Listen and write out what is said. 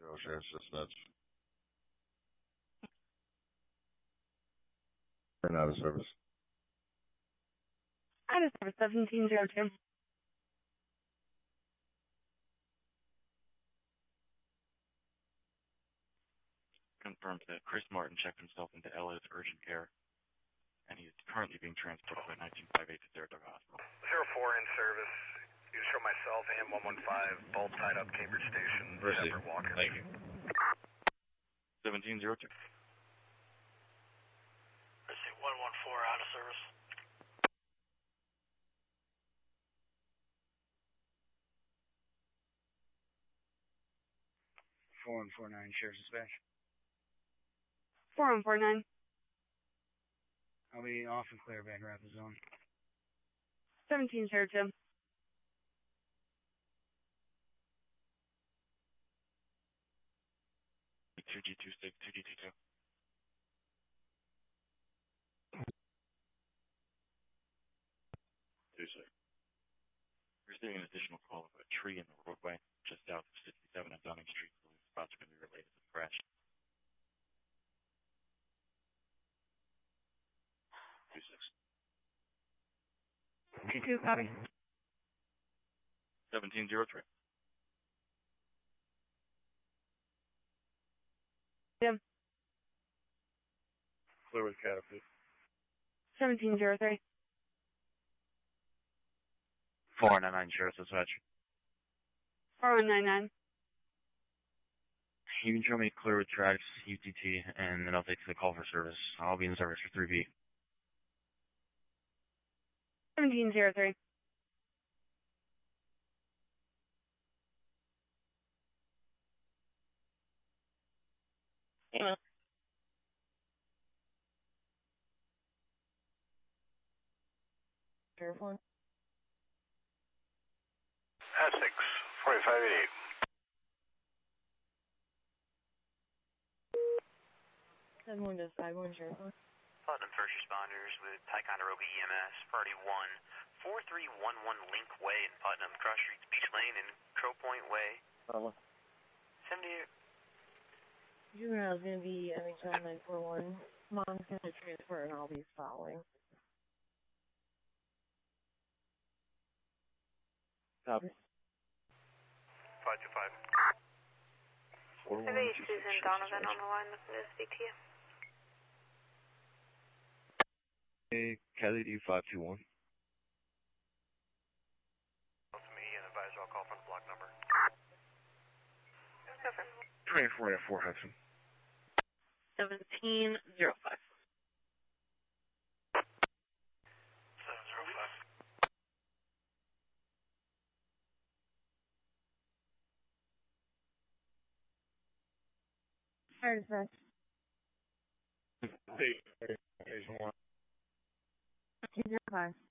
Zero Sheriff's Dispatch. Been out of service. Out of service, 1702. Confirmed that Chris Martin checked himself into LA's urgent care, and he is currently being transported by 1958 to Saratoga Hospital. 04 in service. You show myself and 115, both tied up Cambridge Station. Mercy. Separate walk-in. Thank you. 1702. Mercy, 114 out of service. Four and 49 Sheriff's Dispatch. 4149. I'll be off and clear back around the zone. 1702. Two G26, 2G22. Receiving an additional call of a tree in the roadway just south of 67 and Dunning Street. So these spots are going to be related to the crash. 26. 22, copy. 1703. Yeah. Clear with Catapult. 1703. 499 Sheriff's Dispatch. 4199. You can show me clear with tracks, UTT, and then I'll take the call for service. I'll be in service for 3B. 1703. Email. Sheriff 1. Essex, 4588. Seven one just 51 Sheriff 1. Putnam first responders with Ticonderoga EMS, Party 1, 4311 Link Way in Putnam, Cross Streets, Beach Lane, and Crow Point Way. 78. Juvenile's going to be MHL 941. Mom's going to transfer and I'll be following. Copy. 525. Hey, Susan Donovan on the line looking to speak to you. Hey, Kelly D521. To me and advise I'll call from the block number. Okay. 2404 Hudson. 1705. 705. Fire dispatch. Hey, 1. 205.